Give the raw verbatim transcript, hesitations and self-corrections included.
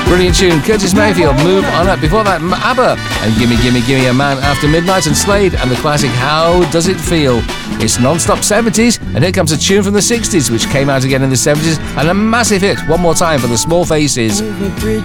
Brilliant tune. Curtis Mayfield, Move On Up. Before that, ABBA and Gimme Gimme Gimme a Man After Midnight, and Slade and the classic How Does It Feel? It's non-stop seventies, and here comes a tune from the sixties which came out again in the seventies, and a massive hit one more time for the Small Faces. Over bridges